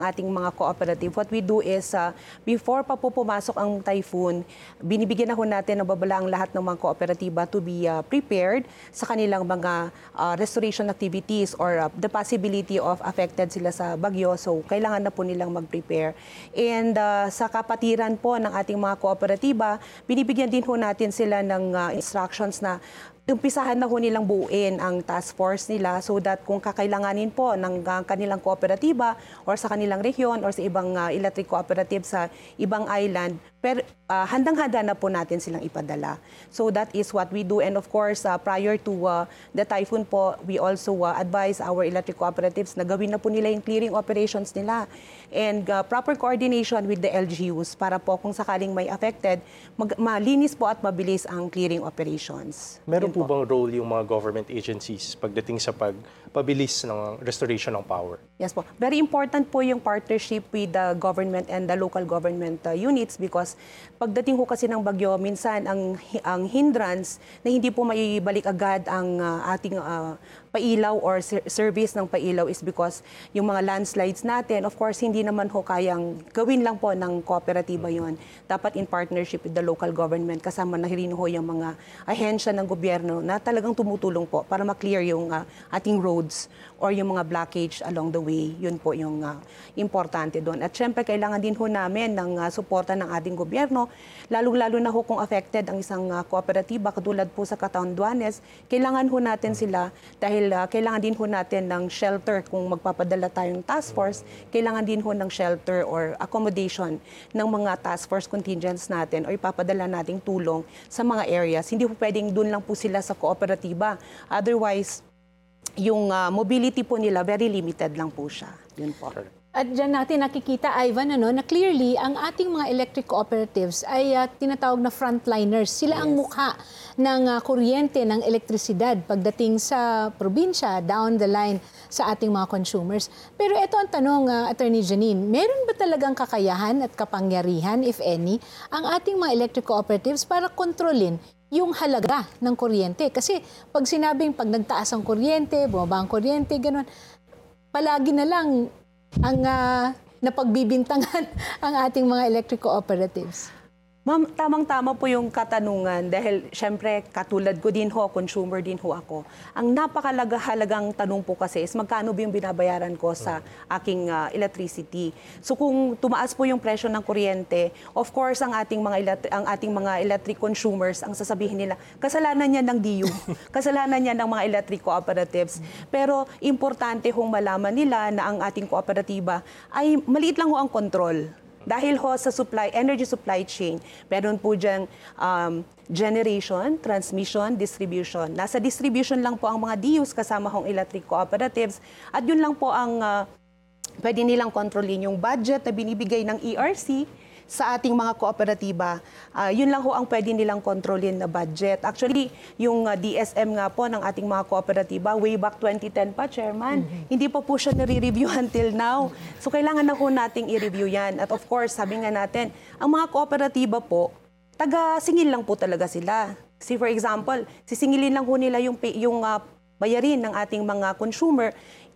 ating mga cooperative, what we do is, before pa po pumasok ang typhoon, binibigyan na ho natin ng babala ang lahat ng mga kooperatiba to be prepared sa kanilang mga restoration activities or the possibility of affected sila sa bagyo. So, kailangan na po nilang mag-prepare. And sa kapatiran po ng ating mga kooperatiba, binibigyan din ho natin sila ng instructions na umpisahan na ho nilang buuin ang task force nila so that kung kakailanganin po ng kanilang kooperatiba or sa kanilang rehiyon or sa ibang electric cooperative sa ibang island, handang-handa na po natin silang ipadala. So that is what we do. And of course, prior to the typhoon po, we also advise our electric cooperatives na gawin na po nila yung clearing operations nila and proper coordination with the LGUs para po kung sakaling may affected, malinis po at mabilis ang clearing operations. Meron po bang role yung mga government agencies pagdating sa pagpabilis ng restoration ng power? Yes po. Very important po yung partnership with the government and the local government units because pagdating ho kasi ng bagyo, minsan ang hindrance na hindi po maibalik agad ang ating pailaw or service ng pailaw is because yung mga landslides natin, of course, hindi naman ho kayang gawin lang po ng kooperatiba yon. Dapat in partnership with the local government, kasama na rin ho yung mga ahensya ng gobyerno na talagang tumutulong po para ma-clear yung ating roads or yung mga blockage along the way. Yun po yung importante doon. At syempre, kailangan din ho namin ng suporta ng ating gobyerno, lalong-lalo na ho kung affected ang isang kooperatiba, katulad po sa Catanduanes, kailangan ho natin sila dahil kailangan din ho natin ng shelter kung magpapadala tayong task force, kailangan din ho ng shelter or accommodation ng mga task force contingents natin o ipapadala nating tulong sa mga areas. Hindi po pwedeng doon lang po sila sa kooperatiba. Otherwise, yung mobility po nila, very limited lang po siya. Yun po. At dyan natin nakikita, Ivan, na clearly ang ating mga electric cooperatives ay tinatawag na frontliners. Sila ang mukha ng kuryente, ng elektrisidad pagdating sa probinsya, down the line sa ating mga consumers. Pero ito ang tanong, Attorney Janine, meron ba talagang kakayahan at kapangyarihan, if any, ang ating mga electric cooperatives para kontrolin yung halaga ng kuryente? Kasi pag sinabing pag nagtaas ang kuryente, bumaba ang kuryente, gano'n, palagi na lang ang napagbibintangan ang ating mga electric cooperatives. Ma'am, tamang-tama po yung katanungan dahil syempre katulad ko din ho, consumer din ho ako. Ang napakahalagang tanong po kasi is magkano ba yung binabayaran ko sa aking electricity. So kung tumaas po yung presyo ng kuryente, of course ang ating mga electric consumers ang sasabihin nila, kasalanan niya ng DU, kasalanan niya ng mga electric cooperatives. Pero importante hong malaman nila na ang ating kooperatiba ay maliit lang ho ang control. Dahil ho sa energy supply chain, meron po diyang generation, transmission, distribution. Nasa distribution lang po ang mga DUs kasama hong electric cooperatives at yun lang po ang pwede nilang kontrolin yung budget na binibigay ng ERC sa ating mga kooperatiba. Yun lang ho ang pwede nilang kontrolin na budget. Actually, yung DSM nga po ng ating mga kooperatiba, way back 2010 pa, Chairman, hindi pa po siya nare-review until now. So, kailangan na ho nating i-review yan. At of course, sabi nga natin, ang mga kooperatiba po, taga-singil lang po talaga sila. See, for example, sisingilin lang ho nila yung bayarin ng ating mga consumer,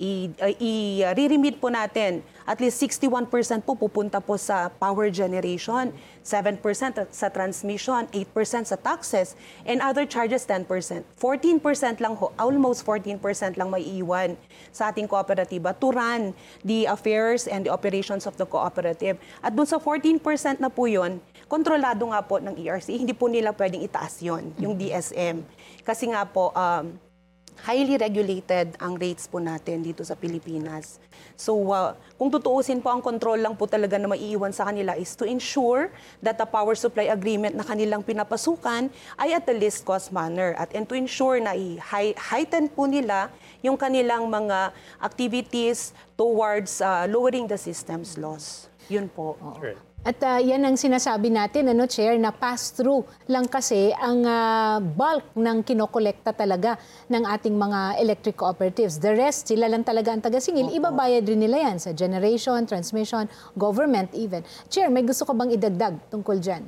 i-remit po natin. At least 61% po pupunta po sa power generation, 7% sa transmission, 8% sa taxes, and other charges 10%. 14% lang ho, almost 14% lang may iwan sa ating kooperatiba to run the affairs and the operations of the cooperative. At dun sa 14% na po yun, kontrolado nga po ng ERC, hindi po nila pwedeng itaas yun, yung DSM. Kasi nga po, highly regulated ang rates po natin dito sa Pilipinas. So, kung tutuusin po, ang control lang po talaga na maiiwan sa kanila is to ensure that the power supply agreement na kanilang pinapasukan ay at the least cost manner and to ensure na i-heighten po nila yung kanilang mga activities towards lowering the system's loss. Yun po. Right. At yan ang sinasabi natin, Chair, na pass-through lang kasi ang bulk ng kinokolekta talaga ng ating mga electric cooperatives. The rest, sila lang talaga ang taga-singil. Ibabayad rin nila yan sa generation, transmission, government even. Chair, may gusto ka bang idagdag tungkol dyan?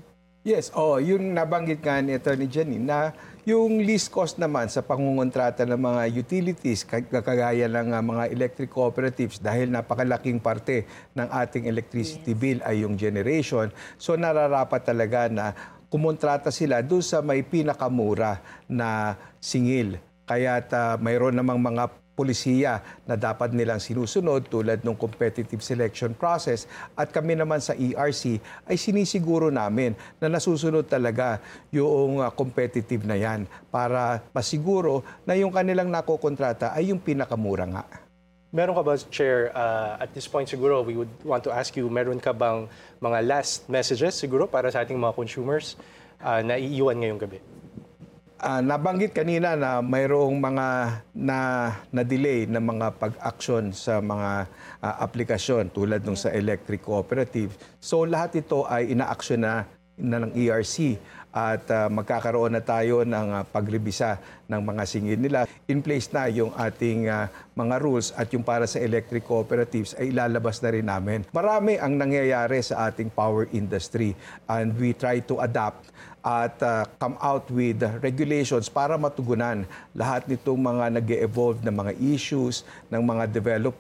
Yes, yung nabanggit nga ni Attorney Janine na yung least cost naman sa pangungontrata ng mga utilities, kagaya ng mga electric cooperatives dahil napakalaking parte ng ating electricity bill ay yung generation. So nararapat talaga na kumontrata sila doon sa may pinakamura na singil. Kaya't mayroon namang mga polisiya na dapat nilang sinusunod tulad ng competitive selection process at kami naman sa ERC ay sinisiguro namin na nasusunod talaga yung competitive na yan para masiguro na yung kanilang nakokontrata ay yung pinakamura nga. Meron ka ba, Chair, at this point siguro, we would want to ask you, meron ka bang mga last messages siguro para sa ating mga consumers na iiwan ngayong gabi? Nabanggit kanina na mayroong mga na-delay na mga pag-action sa mga aplikasyon tulad nung sa electric cooperative. So lahat ito ay ina-action na ng ERC at magkakaroon na tayo ng pagrebisa ng mga singil nila. In place na yung ating mga rules at yung para sa electric cooperatives ay ilalabas na rin namin. Marami ang nangyayari sa ating power industry and we try to adapt at come out with regulations para matugunan lahat nitong mga nag-evolve na mga issues ng mga developers